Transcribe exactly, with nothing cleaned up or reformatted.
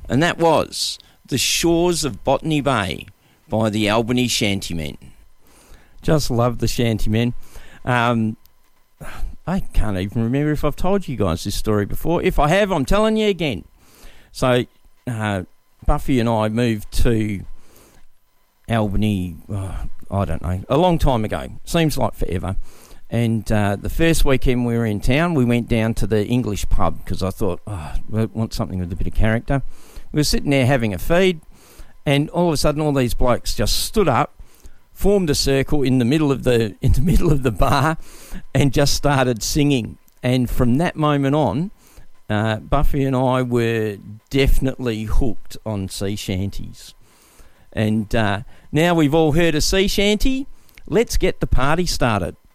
and that was The Shores of Botany Bay by the Albany Shantymen. Just love the Shantymen. Um, I can't even remember if I've told you guys this story before. If I have, I'm telling you again. So, uh, Buffy and I moved to Albany, uh, I don't know, a long time ago. Seems like forever. And uh, the first weekend we were in town, we went down to the English pub because I thought, oh, I want something with a bit of character. We were sitting there having a feed, and all of a sudden all these blokes just stood up, formed a circle in the middle of the in the middle of the bar, and just started singing. And from that moment on, uh, Buffy and I were definitely hooked on sea shanties. And uh, now we've all heard a sea shanty, let's get the party started.